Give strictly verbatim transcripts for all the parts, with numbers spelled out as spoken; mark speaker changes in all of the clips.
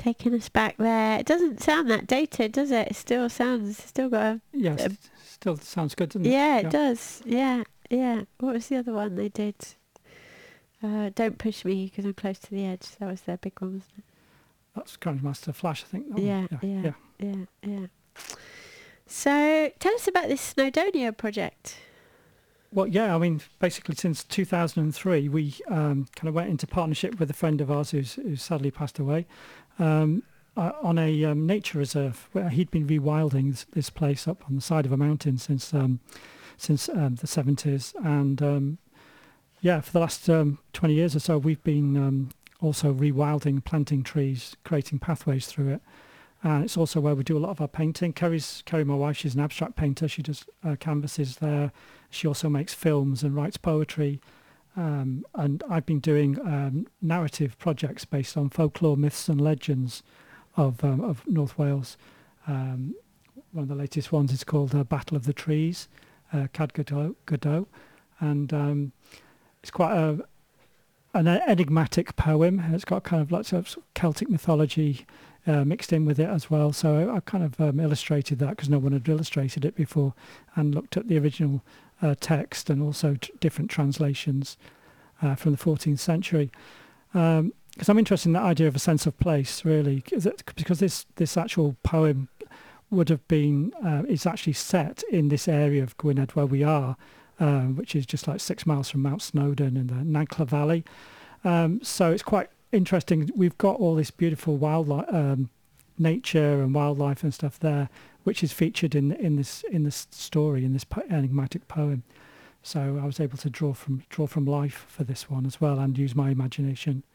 Speaker 1: taking us back there. It doesn't sound that dated, does it? It still sounds, it's still got a...
Speaker 2: Yes,
Speaker 1: a
Speaker 2: still sounds good, doesn't it?
Speaker 1: yeah, it yeah. does. Yeah, yeah. What was the other one they did? Uh, Don't Push Me Because I'm Close to the Edge. That was their big one, wasn't it?
Speaker 2: That's Grandmaster Flash, I think. That
Speaker 1: yeah,
Speaker 2: one.
Speaker 1: yeah, yeah, yeah, yeah. So tell us about this Snowdonia project.
Speaker 2: Well, yeah, I mean, basically since two thousand three, we um, kind of went into partnership with a friend of ours who's, who's sadly passed away um, uh, on a um, nature reserve where he'd been rewilding this, this place up on the side of a mountain since um, since um, the seventies. And um, yeah, for the last um, twenty years or so, we've been um, also rewilding, planting trees, creating pathways through it. And it's also where we do a lot of our painting. Kerry's, Kerry, my wife, she's an abstract painter. She does uh, canvases there. She also makes films and writes poetry. Um, and I've been doing um, narrative projects based on folklore, myths and legends of um, of North Wales. Um, one of the latest ones is called uh, Battle of the Trees, uh, Cad Godot, Godot. And um, it's quite a, an enigmatic poem. It's got kind of lots of Celtic mythology Uh, mixed in with it as well, so I, I kind of um, illustrated that because no one had illustrated it before, and looked at the original uh, text and also t- different translations uh, from the fourteenth century. Because um, I'm interested in that idea of a sense of place, really, because this this actual poem would have been uh, is actually set in this area of Gwynedd where we are, uh, which is just like six miles from Mount Snowdon in the Nantcla Valley. Um, so it's quite interesting. We've got all this beautiful wildlife, um, nature and wildlife and stuff there, which is featured in in this in this story, in this po- enigmatic poem. So I was able to draw from draw from life for this one as well, and use my imagination.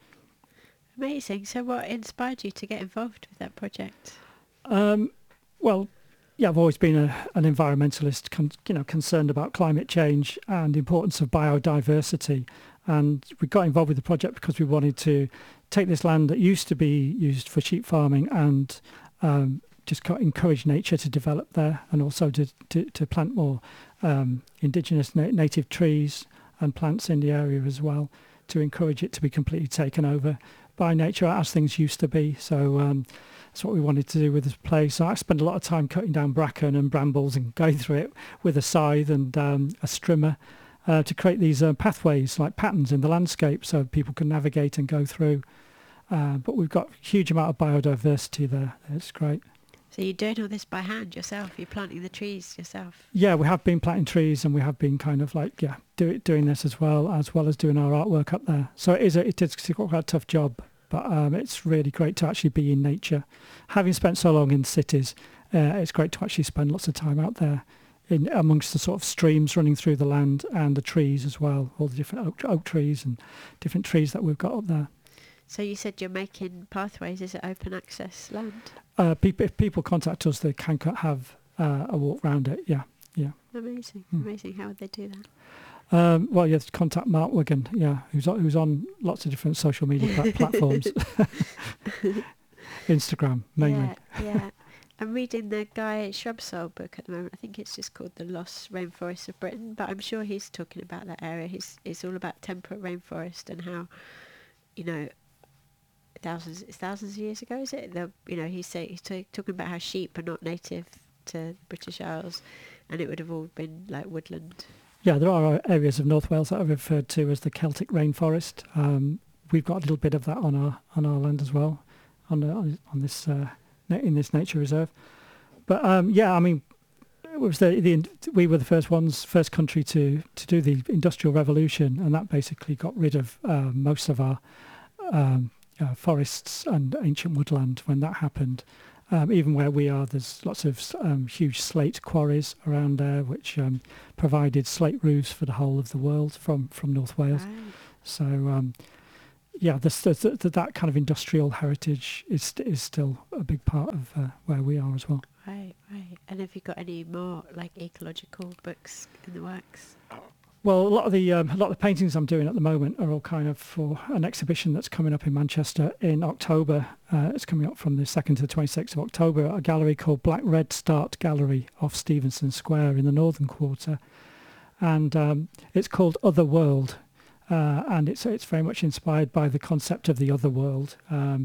Speaker 1: Amazing. So what inspired you to get involved with that project?
Speaker 2: Um, well, yeah, I've always been a, an environmentalist, con- you know, concerned about climate change and the importance of biodiversity. And we got involved with the project because we wanted to take this land that used to be used for sheep farming and um, just co- encourage nature to develop there, and also to, to, to plant more um, indigenous na- native trees and plants in the area as well, to encourage it to be completely taken over by nature as things used to be. So um, that's what we wanted to do with this place. So I spent a lot of time cutting down bracken and brambles and going through it with a scythe and um, a strimmer. Uh, to create these uh, pathways, like patterns in the landscape, so people can navigate and go through. Uh, but we've got a huge amount of biodiversity there. It's great.
Speaker 1: So you're doing all this by hand yourself? You're planting the trees yourself?
Speaker 2: Yeah, we have been planting trees, and we have been kind of like, yeah, do it, doing this as well, as well as doing our artwork up there. So it is a, it is quite a tough job, but um, it's really great to actually be in nature. Having spent so long in cities, uh, it's great to actually spend lots of time out there, in amongst the sort of streams running through the land and the trees as well, all the different oak, oak trees and different trees that we've got up there.
Speaker 1: So you said you're making pathways. Is it open access land?
Speaker 2: Uh, people, if people contact us, they can have uh, a walk round it. Yeah, yeah.
Speaker 1: Amazing,
Speaker 2: mm.
Speaker 1: amazing. How would they do that?
Speaker 2: Um, well, you have to contact Mark Wigan, yeah, who's on, who's on lots of different social media pla- platforms, Instagram mainly.
Speaker 1: Yeah, yeah. I'm reading the Guy Shrubsole book at the moment. I think it's just called The Lost Rainforests of Britain, but I'm sure he's talking about that area. He's it's all about temperate rainforest and how, you know, thousands thousands of years ago, is it? The, you know, he's say, he's t- talking about how sheep are not native to the British Isles, and it would have all been like woodland.
Speaker 2: Yeah, there are areas of North Wales that are referred to as the Celtic rainforest. Um, we've got a little bit of that on our on our land as well, on the, on, on this. Uh, in this nature reserve. But um, yeah, I mean, it was the, the we were the first ones, first country to, to do the Industrial Revolution, and that basically got rid of uh, most of our um, uh, forests and ancient woodland when that happened. Um, even where we are, there's lots of um, huge slate quarries around there, which um, provided slate roofs for the whole of the world from, from North Wales.
Speaker 1: Right.
Speaker 2: So um, yeah, this, this, this, that kind of industrial heritage is is still a big part of uh, where we are as well.
Speaker 1: Right, right. And have you got any more like ecological books in the works?
Speaker 2: Well, a lot of the um, a lot of the paintings I'm doing at the moment are all kind of for an exhibition that's coming up in Manchester in October. Uh, it's coming up from the second to the twenty-sixth of October at a gallery called Black Red Start Gallery off Stevenson Square in the Northern Quarter, and um, it's called Other World. Uh, and it's it's very much inspired by the concept of the other world. Um,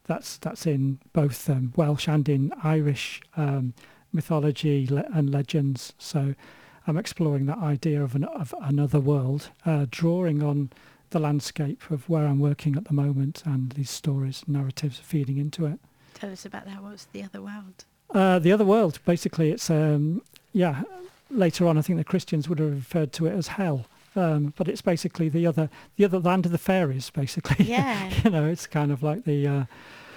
Speaker 2: that's that's in both um, Welsh and in Irish um, mythology le- and legends. So I'm exploring that idea of an of another world, uh, drawing on the landscape of where I'm working at the moment, and these stories, narratives are feeding into it.
Speaker 1: Tell us about that. What's the other world?
Speaker 2: Uh, the other world, basically, it's um, yeah. Later on, I think the Christians would have referred to it as hell, um, but it's basically the other the other land of the fairies. Basically,
Speaker 1: Yeah.
Speaker 2: you know, it's kind of like the uh,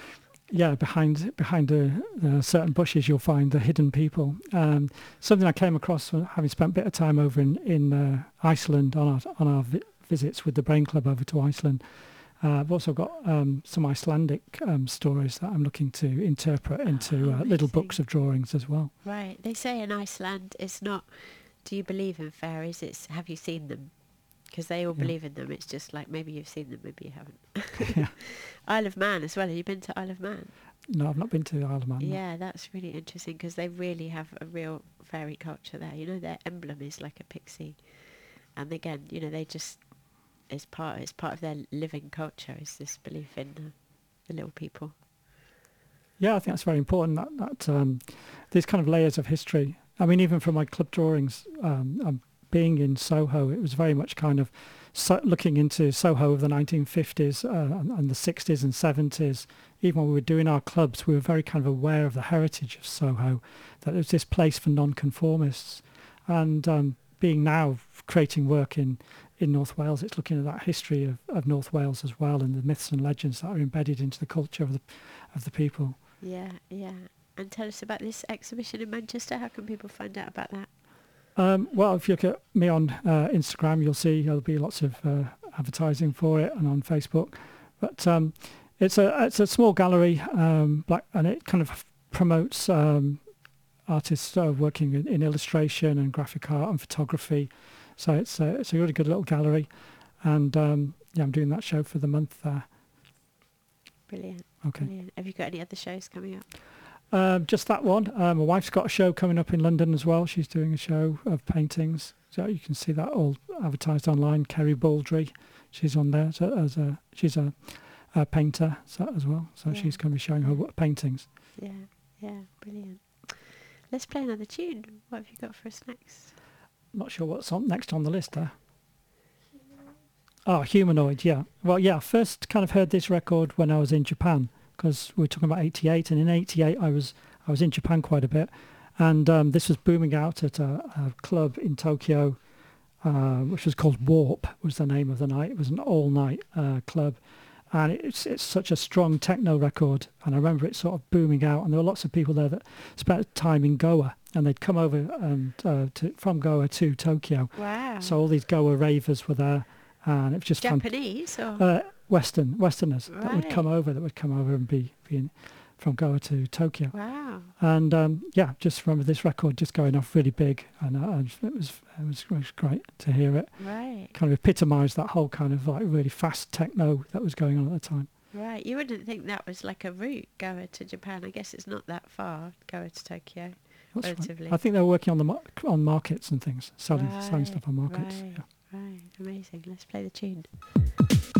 Speaker 2: yeah behind behind uh, uh, certain bushes you'll find the hidden people. Um, something I came across when- having spent a bit of time over in in uh, Iceland on our on our vi- visits with the Brain Club over to Iceland. Uh, I've also got um, some Icelandic um, stories that I'm looking to interpret into uh, little
Speaker 1: amazing.
Speaker 2: books of drawings as well.
Speaker 1: Right. They say in Iceland, it's not, do you believe in fairies? It's, have you seen them? Because they all
Speaker 2: Yeah.
Speaker 1: believe in them. It's just like, maybe you've seen them, maybe you haven't.
Speaker 2: Yeah.
Speaker 1: Isle of Man as well. Have you been to Isle of Man?
Speaker 2: No, I've not been to the Isle of Man. no.
Speaker 1: Yeah, that's really interesting because they really have a real fairy culture there. You know, their emblem is like a pixie. And again, you know, they just, it's part, it's part of their living culture, is this belief in the, the little people.
Speaker 2: Yeah, I think that's very important. That that um, these kind of layers of history. I mean, even from my club drawings, um, um, being in Soho, it was very much kind of so looking into Soho of the nineteen fifties uh, and, and the sixties and seventies. Even when we were doing our clubs, we were very kind of aware of the heritage of Soho, that it was this place for non-conformists. And um, being now creating work in, in North Wales, it's looking at that history of, of North Wales as well, and the myths and legends that are embedded into the culture of the of the people.
Speaker 1: Yeah, yeah. And tell us about this exhibition in Manchester. How can people find out about that?
Speaker 2: Um, well, if you look at me on uh, Instagram, you'll see there'll be lots of uh, advertising for it, and on Facebook. But um, it's a it's a small gallery, um, black, and it kind of promotes um, artists uh, working in, in illustration and graphic art and photography. So it's a, it's a really good little gallery, and um, yeah, I'm doing that show for the month there.
Speaker 1: Brilliant.
Speaker 2: Okay.
Speaker 1: Brilliant. Have you got any other shows coming up?
Speaker 2: Um, just that one. Um, my wife's got a show coming up in London as well. She's doing a show of paintings, so you can see that all advertised online. Kerry Baldry, she's on there so as a she's a, a painter so, as well. So
Speaker 1: Yeah.
Speaker 2: she's going to be showing her wo- paintings.
Speaker 1: Yeah, yeah, brilliant. Let's play another tune. What have you got for us next?
Speaker 2: Not sure what's on next on the list there. Oh, Humanoid. Yeah. Well, yeah. I first kind of heard this record when I was in Japan, because we were talking about eighty-eight, and in eighty-eight I was I was in Japan quite a bit, and um, this was booming out at a, a club in Tokyo, uh, which was called Warp, was the name of the night. It was an all-night uh, club, and it's it's such a strong techno record, and I remember it sort of booming out, and there were lots of people there that spent time in Goa, and they'd come over and uh, to, from Goa to Tokyo,
Speaker 1: Wow.
Speaker 2: so all these Goa ravers were there, and it was just fun.
Speaker 1: Japanese or?
Speaker 2: Uh, Western Westerners that would come
Speaker 1: Right.
Speaker 2: over, that would come over and be, be in, from Goa to Tokyo,
Speaker 1: Wow.
Speaker 2: and um, yeah, just remember this record just going off really big, and, uh, and it was it was, it was great to hear it.
Speaker 1: Right.
Speaker 2: Kind of epitomised that whole kind of like really fast techno that was going on at the time.
Speaker 1: Right. You wouldn't think that was like a route, Goa to Japan. I guess it's not that far, Goa to Tokyo.
Speaker 2: That's right.
Speaker 1: Relatively.
Speaker 2: I think they were working on the mar- on markets and things, selling selling
Speaker 1: Right,
Speaker 2: stuff on markets.
Speaker 1: right.
Speaker 2: Yeah.
Speaker 1: Right. Amazing. Let's play the tune.